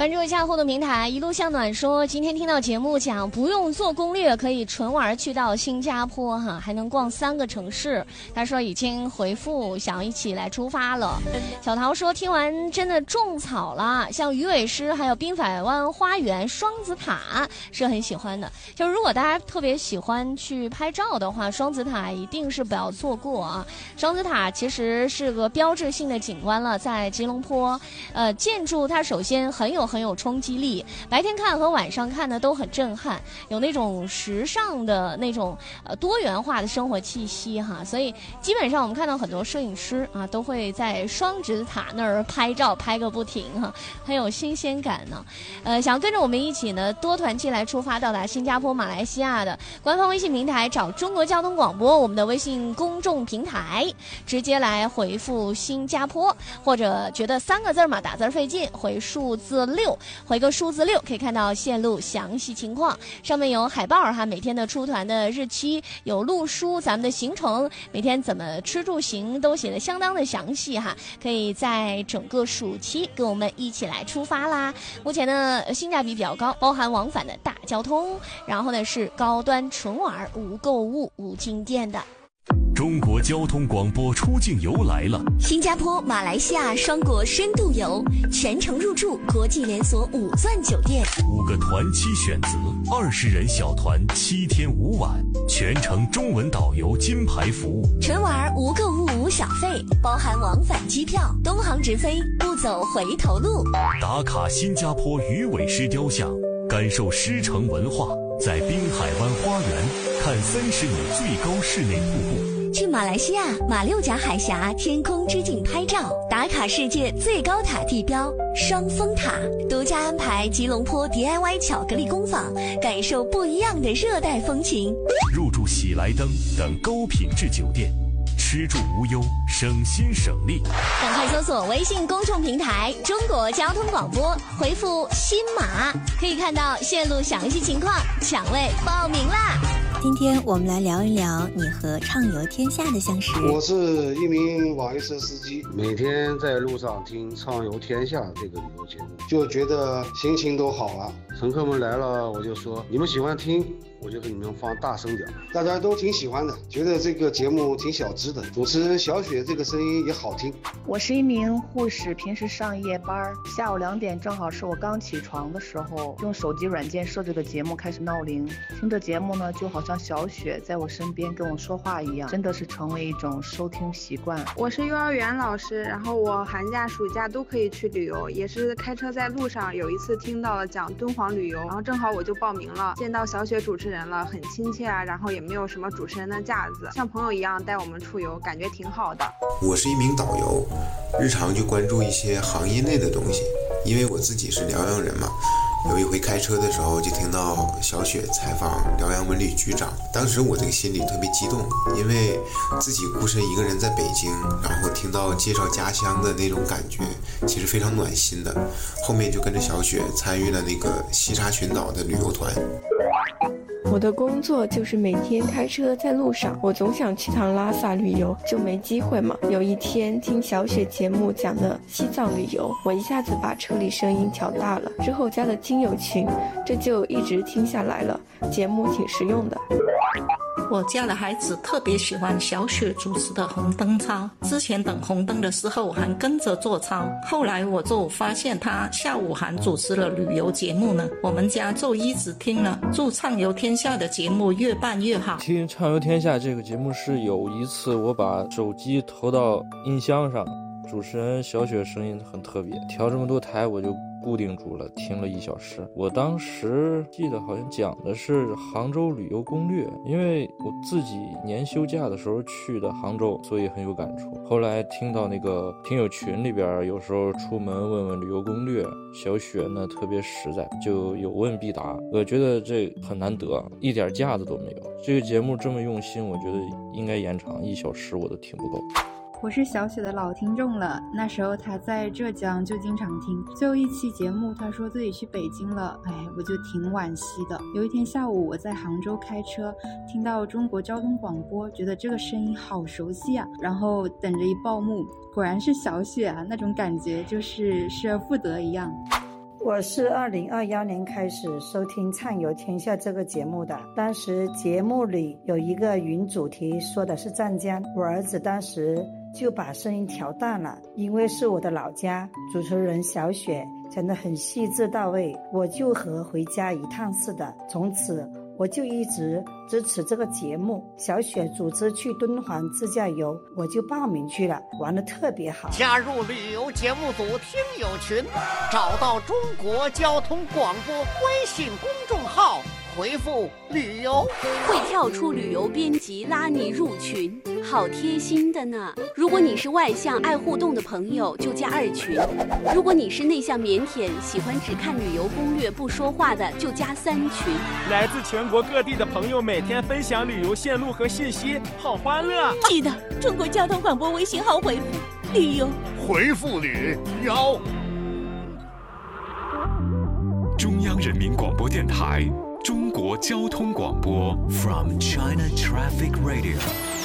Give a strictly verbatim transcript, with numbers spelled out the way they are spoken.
关注一下互动平台，一路向暖说，今天听到节目讲不用做攻略，可以纯玩去到新加坡哈，还能逛三个城市。他说已经回复想要一起来出发了。小桃说听完真的种草了，像鱼尾狮还有滨海湾花园、双子塔是很喜欢的。就如果大家特别喜欢去拍照的话，双子塔一定是不要错过啊。双子塔其实是个标志性的景观了，在吉隆坡，呃，建筑它首先很有很有冲击力，白天看和晚上看呢都很震撼，有那种时尚的那种呃多元化的生活气息哈，所以基本上我们看到很多摄影师啊都会在双子塔那儿拍照拍个不停哈，很有新鲜感呢。呃，想要跟着我们一起呢多团气来出发到达新加坡、马来西亚的官方微信平台找中国交通广播，我们的微信公众平台直接来回复新加坡，或者觉得三个字嘛打字费劲，回数字六，回个数字六可以看到线路详细情况，上面有海报哈，每天的出团的日期，有路书，咱们的行程，每天怎么吃住行都写得相当的详细哈，可以在整个暑期跟我们一起来出发啦。目前呢性价比比较高，包含往返的大交通，然后呢是高端纯玩无购物无进店的。 中国交通广播出境游来了， 新加坡、马来西亚双国深度游，全程入住国际连锁五钻酒店， 五个团期选择，二十人小团，七天五晚，全程中文导游金牌服务， 纯玩无购物无小费，包含往返机票，东航直飞，不走回头路。 打卡新加坡鱼尾狮雕像，感受狮城文化，在滨海湾花园看三十米最高室内瀑布。 去马来西亚马六甲海峡天空之镜拍照，打卡世界最高塔地标双峰塔，独家安排吉隆坡 D I Y 巧克力工坊，感受不一样的热带风情。 入住喜来登等高品质酒店，吃住无忧，省心省力。 赶快搜索微信公众平台中国交通广播，回复新马可以看到线路详细情况，抢位报名啦。 今天我们来聊一聊你和畅游天下的相识。 我是一名网约车司机，每天在路上听畅游天下这个旅游节目，就觉得心情都好了。乘客们来了，我就说你们喜欢听，我就给你们放大声点，大家都挺喜欢的，觉得这个节目挺小资的，主持人小雪这个声音也好听。 我是一名护士，平时上夜班，下午两点正好是我刚起床的时候，用手机软件设置的节目开始闹铃，听着节目呢，就好像小雪在我身边跟我说话一样，真的是成为一种收听习惯。 我是幼儿园老师，然后我寒假暑假都可以去旅游，也是开车在路上，有一次听到了讲敦煌旅游，然后正好我就报名了，见到小雪主持人了，很亲切啊，然后也没有什么主持人的架子，像朋友一样带我们出游，感觉挺好的。 我是一名导游，日常就关注一些行业内的东西，因为我自己是辽阳人嘛。有一回开车的时候就听到小雪采访辽阳文旅局长，当时我这个心里特别激动，因为自己孤身一个人在北京，然后听到介绍家乡的那种感觉其实非常暖心的。后面就跟着小雪参与了那个西沙群岛的旅游团。 我的工作就是每天开车在路上，我总想去趟拉萨旅游，就没机会嘛。有一天听小雪节目讲的西藏旅游，我一下子把车里声音调大了，之后加了听友群，这就一直听下来了，节目挺实用的。 我家的孩子特别喜欢小雪主持的红灯操，之前等红灯的时候还跟着做操，后来我就发现他下午还主持了旅游节目呢，我们家就一直听了。祝畅游天下的节目越办越好。 听畅游天下这个节目是有一次我把手机投到音箱上，主持人小雪声音很特别，调这么多台我就固定住了，听了一小时。我当时记得好像讲的是杭州旅游攻略，因为我自己年休假的时候去的杭州，所以很有感触。后来听到那个听友群里边有时候出门问问旅游攻略，小雪呢特别实在，就有问必答，我觉得这很难得，一点架子都没有。这个节目这么用心，我觉得应该延长一小时我都听不够。 我是小雪的老听众了，那时候他在浙江就经常听，最后一期节目他说自己去北京了，哎，我就挺惋惜的。有一天下午我在杭州开车，听到中国交通广播，觉得这个声音好熟悉啊，然后等着一报幕，果然是小雪啊，那种感觉就是失而复得一样。 我是二零二一年开始收听《畅游天下》这个节目的，当时节目里有一个云主题说的是湛江，我儿子当时就把声音调淡了，因为是我的老家，主持人小雪讲得很细致到位，我就和回家一趟似的。从此我就一直支持这个节目，小雪组织去敦煌自驾游，我就报名去了，玩得特别好。 加入旅游节目组听友群，找到中国交通广播微信公众号，回复旅游， 会跳出旅游编辑拉你入群，好贴心的呢。如果你是外向爱互动的朋友，就加二群；如果你是内向腼腆喜欢只看旅游攻略不说话的，就加三群。 来自全国各地的朋友每天分享旅游线路和信息，好欢乐。 记得中国交通广播微信号回复旅游， 回复旅游。 中央人民广播电台中国交通广播 From China Traffic Radio。